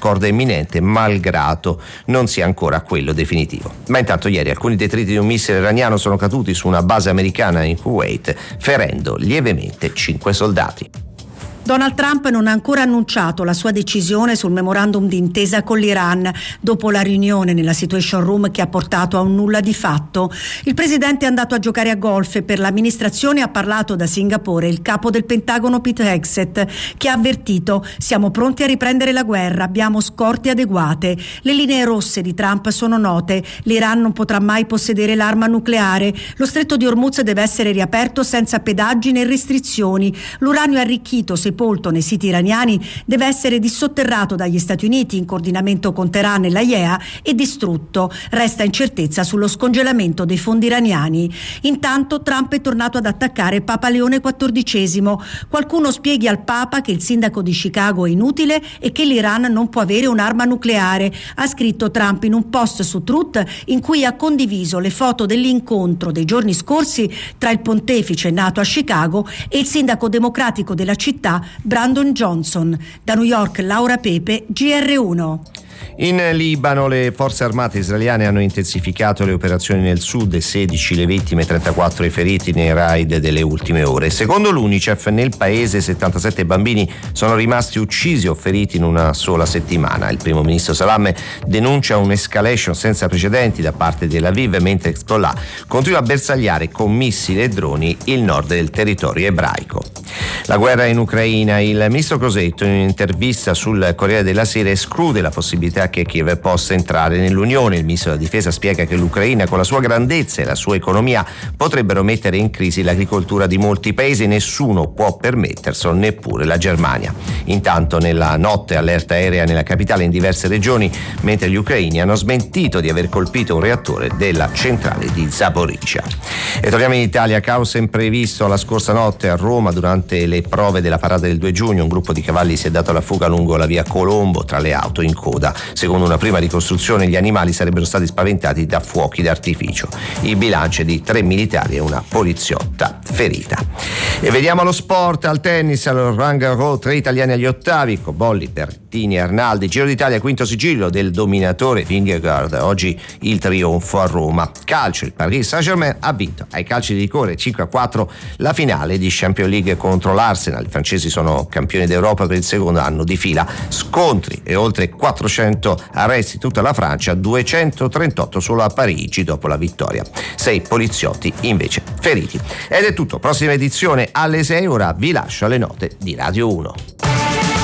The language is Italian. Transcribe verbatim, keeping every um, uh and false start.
accordo è imminente, malgrado non sia ancora quello definitivo. Ma intanto ieri alcuni detriti di un missile iraniano sono caduti su una base americana in Kuwait, ferendo lievemente cinque soldati. Donald Trump non ha ancora annunciato la sua decisione sul memorandum d'intesa con l'Iran dopo la riunione nella Situation Room che ha portato a un nulla di fatto. Il presidente è andato a giocare a golf e per l'amministrazione ha parlato da Singapore il capo del Pentagono Pete Hegseth, che ha avvertito: siamo pronti a riprendere la guerra, abbiamo scorte adeguate. Le linee rosse di Trump sono note, l'Iran non potrà mai possedere l'arma nucleare, lo stretto di Hormuz deve essere riaperto senza pedaggi né restrizioni, l'uranio arricchito sepolto nei siti iraniani deve essere dissotterrato dagli Stati Uniti in coordinamento con Teheran e l'A I E A e distrutto. Resta incertezza sullo scongelamento dei fondi iraniani. Intanto Trump è tornato ad attaccare Papa Leone quattordicesimo. Qualcuno spieghi al Papa che il sindaco di Chicago è inutile e che l'Iran non può avere un'arma nucleare, ha scritto Trump in un post su Truth in cui ha condiviso le foto dell'incontro dei giorni scorsi tra il pontefice nato a Chicago e il sindaco democratico della città Brandon Johnson. Da New York Laura Pepe, G R uno. In Libano le forze armate israeliane hanno intensificato le operazioni nel sud, sedici le vittime, trentaquattro i feriti nei raid delle ultime ore. Secondo l'UNICEF nel paese settantasette bambini sono rimasti uccisi o feriti in una sola settimana. Il primo ministro Salam denuncia un'escalation senza precedenti da parte di Tel Aviv, mentre Hezbollah continua a bersagliare con missili e droni il nord del territorio ebraico. La guerra in Ucraina. Il ministro Crosetto in un'intervista sul Corriere della Sera esclude la possibilità che Kiev possa entrare nell'Unione. Il ministro della Difesa spiega che l'Ucraina, con la sua grandezza e la sua economia, potrebbero mettere in crisi l'agricoltura di molti paesi. Nessuno può permetterselo, neppure la Germania. Intanto nella notte allerta aerea nella capitale in diverse regioni, mentre gli ucraini hanno smentito di aver colpito un reattore della centrale di Zaporizhzhia. E torniamo in Italia. Caos imprevisto la scorsa notte a Roma durante le prove della parata del due giugno. Un gruppo di cavalli si è dato alla fuga lungo la via Colombo tra le auto in coda. Secondo una prima ricostruzione gli animali sarebbero stati spaventati da fuochi d'artificio. Il bilancio è di tre militari e una poliziotta ferita. E vediamo lo sport. Al tennis, al Roland Garros, tre italiani agli ottavi: Cobolli, Bertini e Arnaldi. Giro d'Italia, quinto sigillo del dominatore Vingegaard. Oggi il trionfo a Roma. Calcio, il Paris Saint-Germain ha vinto ai calci di rigore cinque a quattro la finale di Champions League contro l'Arsenal. I francesi sono campioni d'Europa per il secondo anno di fila. Scontri e oltre quattrocento arresti in tutta la Francia, duecentotrentotto solo a Parigi dopo la vittoria. Sei poliziotti invece feriti. Ed è tutto. Prossima edizione alle sei. Ora vi lascio alle note di Radio uno.